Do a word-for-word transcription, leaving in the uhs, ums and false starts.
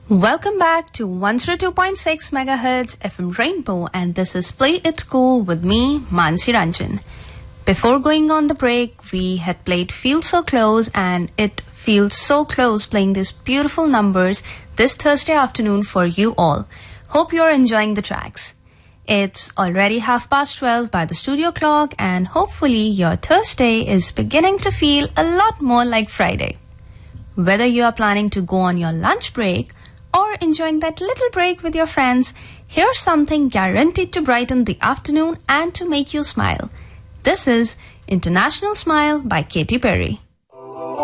Welcome back to one oh two point six megahertz F M Rainbow, and this is Play It Cool with me, Mansi Ranjan. Before going on the break, we had played Feel So Close, and it feels so close playing these beautiful numbers this Thursday afternoon for you all. Hope you're enjoying the tracks. It's already half past twelve by the studio clock, and hopefully your Thursday is beginning to feel a lot more like Friday. Whether you are planning to go on your lunch break or enjoying that little break with your friends, here's something guaranteed to brighten the afternoon and to make you smile. This is International Smile by Katy Perry.